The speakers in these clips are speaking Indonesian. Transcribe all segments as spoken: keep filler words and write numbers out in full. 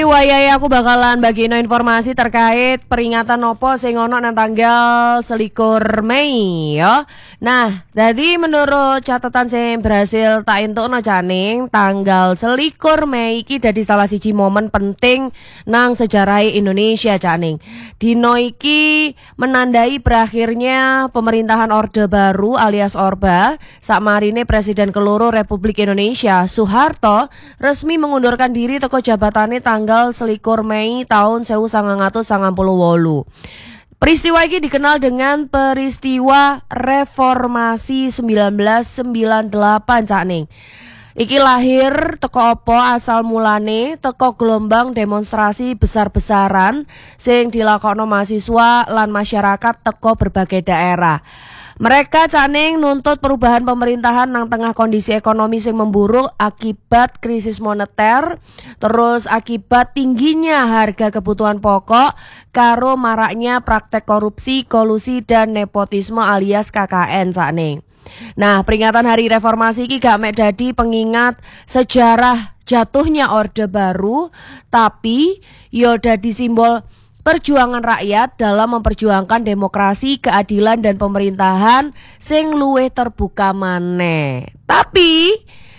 Wayahe aku bakalan bagino informasi terkait peringatan opo sing ono nang tanggal selikur Mei ya. Nah, jadi menurut catatan sing berhasil tak entukno Caning, tanggal selikur Mei iki dadi salah siji momen penting nang sejarah Indonesia Caning. Dino iki menandai berakhirnya pemerintahan Orde Baru alias Orba. Sakmarine Presiden keloro Republik Indonesia Soeharto resmi mengundurkan diri teko jabatane tanggal selikur Mei tahun seribu sembilan ratus sangang puluh wolu. Peristiwa ini dikenal dengan peristiwa Reformasi seribu sembilan ratus sembilan puluh delapan Caning. Iki lahir teko opo asal mulane teko gelombang demonstrasi besar-besaran sing dilakokno mahasiswa lan masyarakat teko berbagai daerah. Mereka Caning nuntut perubahan pemerintahan nang tengah kondisi ekonomi sing memburuk akibat krisis moneter, terus akibat tingginya harga kebutuhan pokok, karo maraknya praktek korupsi, kolusi dan nepotisme alias K K N Caning. Nah, peringatan Hari Reformasi iki gak mek dadi pengingat sejarah jatuhnya Orde Baru, tapi yo dadi simbol perjuangan rakyat dalam memperjuangkan demokrasi, keadilan dan pemerintahan sing luwih terbuka maneh. Tapi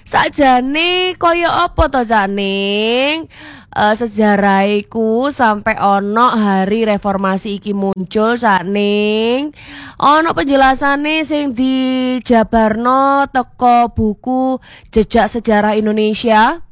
sakjane koyo apa to Caning? Uh, sejarah iku sampai ono hari reformasi iki muncul Caning. Ono penjelasane sing dijabarno teko buku Jejak Sejarah Indonesia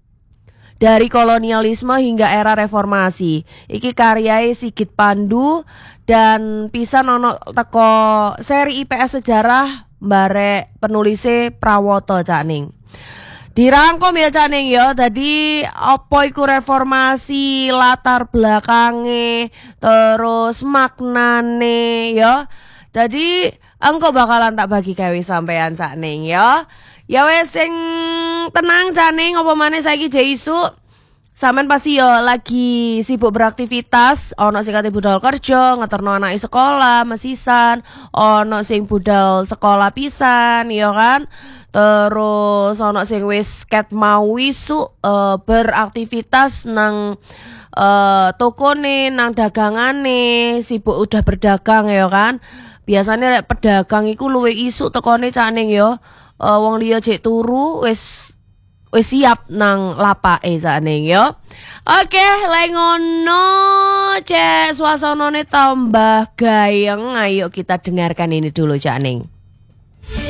dari kolonialisme hingga era reformasi. Iki karyae Sigit Pandu dan pisan ono teko seri I P S Sejarah bare penulise Prawoto Caning. Dirangkum ya Caning ya. Tadi apa iku reformasi, latar belakange, terus maknane ya. Jadi engko bakalan tak bagi gawe sampean Caning ya. Ya wes sing tenang Caning, apa maneh saiki jek isuk sampean pasti yo lagi sibuk beraktivitas, ono sing kate budal kerja, ngeterno anake sekolah, mesisan, ono sing budal sekolah pisan, yo kan. Terus ono sing wis ket mau isuk uh, beraktivitas nang uh, tokone, nang dagangane, sibuk udah berdagang ya kan. Biasanya rek pedagang iku luwe isuk tekone Caning yo. Uh, wong liya jek turu wis wis siap nang lapake Caning yo. Oke, lek ngono cek suasanane tambah gayeng, ayo kita dengarkan ini dulu Caning.